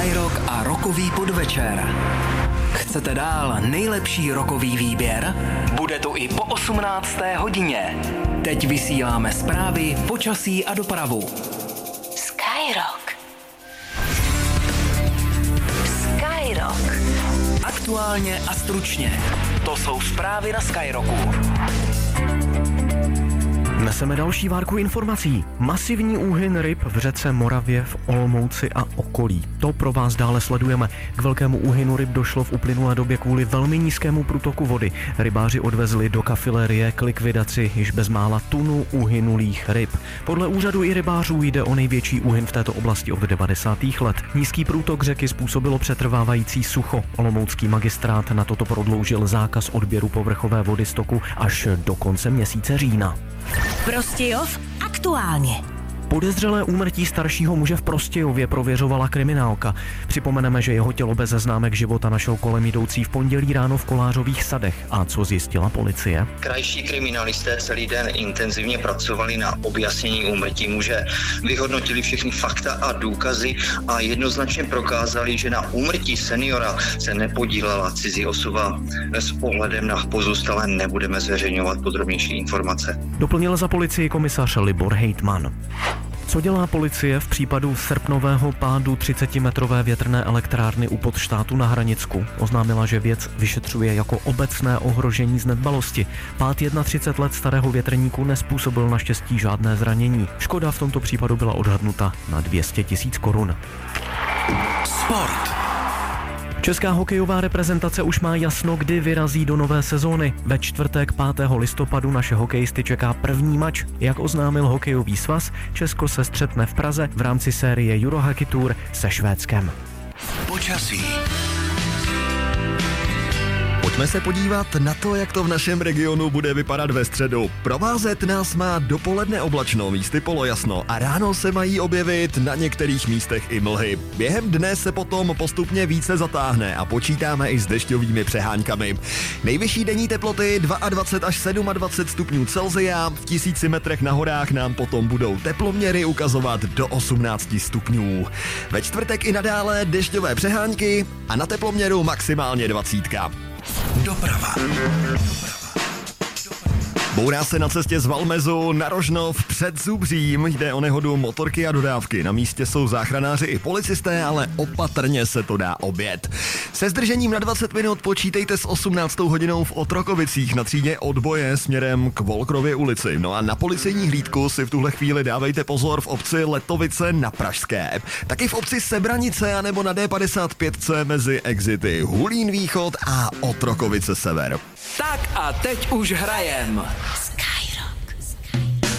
Skyrock a rockový podvečer. Chcete dál nejlepší rockový výběr? Bude to i po 18. hodině. Teď vysíláme zprávy, počasí a dopravu. Skyrock. Skyrock. Aktuálně a stručně. To jsou zprávy na Skyrocku. Neseme další várku informací. Masivní úhyn ryb v řece Moravě v Olomouci a okolí. To pro vás dále sledujeme. K velkému úhynu ryb došlo v uplynulé době kvůli velmi nízkému průtoku vody. Rybáři odvezli do kafilérie k likvidaci již bezmála tunu uhynulých ryb. Podle úřadu i rybářů jde o největší úhyn v této oblasti od 90. let. Nízký průtok řeky způsobilo přetrvávající sucho. Olomoucký magistrát na toto prodloužil zákaz odběru povrchové vody z toku až do konce měsíce října. Prostějov aktuálně. Podezřelé úmrtí staršího muže v Prostějově prověřovala kriminálka. Připomeneme, že jeho tělo bez známek života našel kolem jdoucí v pondělí ráno v Kolářových sadech. A co zjistila policie? Krajští kriminalisté celý den intenzivně pracovali na objasnění úmrtí muže. Vyhodnotili všechny fakta a důkazy a jednoznačně prokázali, že na úmrtí seniora se nepodílela cizí osoba. S ohledem na pozůstalé nebudeme zveřejňovat podrobnější informace. Doplnil za policii komisař Libor Hejtman. Co dělá policie v případu srpnového pádu 30metrové větrné elektrárny u Podštátu na Hranicku? Oznámila, že věc vyšetřuje jako obecné ohrožení z nedbalosti. Pád 31 let starého větrníku nezpůsobil naštěstí žádné zranění. Škoda v tomto případu byla odhadnuta na 200 000 korun. Sport. Česká hokejová reprezentace už má jasno, kdy vyrazí do nové sezóny. Ve čtvrtek 5. listopadu naše hokejisty čeká první mač. Jak oznámil hokejový svaz, Česko se střetne v Praze v rámci série Eurohockey Tour se Švédskem. Počasí. Pojďme se podívat na to, jak to v našem regionu bude vypadat ve středu. Provázet nás má dopoledne oblačno, místy polojasno a ráno se mají objevit na některých místech i mlhy. Během dne se potom postupně více zatáhne a počítáme i s dešťovými přeháňkami. Nejvyšší denní teploty 22 až 27 stupňů Celsia, v 1000 metrech na horách nám potom budou teploměry ukazovat do 18 stupňů. Ve čtvrtek i nadále dešťové přehánky a na teploměru maximálně 20. Doprava. Bourá se na cestě z Valmezu na Rožnov před Zubřím. Jde o nehodu motorky a dodávky. Na místě jsou záchranáři i policisté, ale opatrně se to dá objet. Se zdržením na 20 minut počítejte s 18. hodinou v Otrokovicích na třídě odboje směrem k Volkrově ulici. No a na policejní hlídku si v tuhle chvíli dávejte pozor v obci Letovice na Pražské. Taky v obci Sebranice anebo na D55 mezi exity Hulín Východ a Otrokovice Sever. Tak a teď už hrajem.